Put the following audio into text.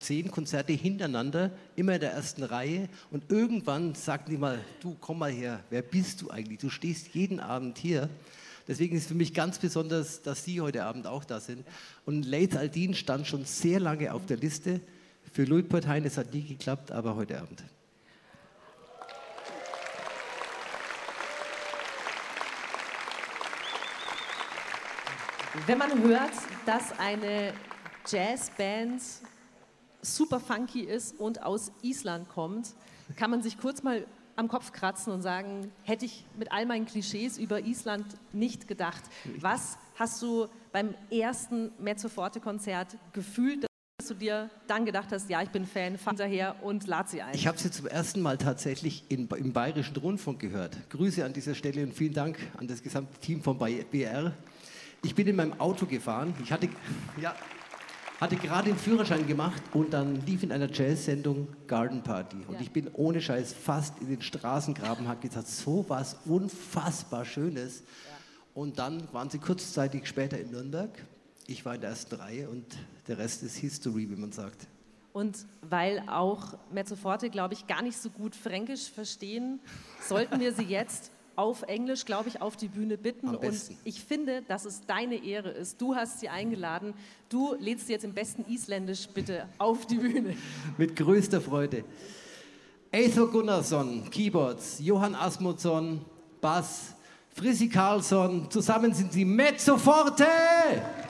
10 Konzerte hintereinander, immer in der ersten Reihe. Und irgendwann sagten die mal, du komm mal her, wer bist du eigentlich? Du stehst jeden Abend hier. Deswegen ist es für mich ganz besonders, dass Sie heute Abend auch da sind. Und Laith Al-Deen stand schon sehr lange auf der Liste. Für Luitpold Hein, es hat nie geklappt, aber heute Abend. Wenn man hört, dass eine Jazzband super funky ist und aus Island kommt, kann man sich kurz mal am Kopf kratzen und sagen, hätte ich mit all meinen Klischees über Island nicht gedacht. Was hast du beim ersten Mezzoforte-Konzert gefühlt, dass du dir dann gedacht hast, ja, ich bin Fan, fahr hinterher und lad sie ein? Ich habe sie zum ersten Mal tatsächlich im Bayerischen Rundfunk gehört. Grüße an dieser Stelle und vielen Dank an das gesamte Team von BR. Ich bin in meinem Auto gefahren. Ich hatte gerade den Führerschein gemacht und dann lief in einer Jazz-Sendung Garden Party. Und ich bin ohne Scheiß fast in den Straßengraben, habe gesagt, so was unfassbar Schönes. Ja. Und dann waren sie kurzzeitig später in Nürnberg. Ich war in der ersten Reihe und der Rest ist History, wie man sagt. Und weil auch Mezzoforte, glaube ich, gar nicht so gut Fränkisch verstehen, sollten wir sie jetzt auf Englisch, glaube ich, auf die Bühne bitten. Und ich finde, dass es deine Ehre ist. Du hast sie eingeladen. Du lädst sie jetzt im besten Isländisch bitte auf die Bühne. Mit größter Freude. Eyþór Gunnarsson, Keyboards, Johann Asmundsson, Bass, Frissi Karlsson. Zusammen sind sie Mezzoforte!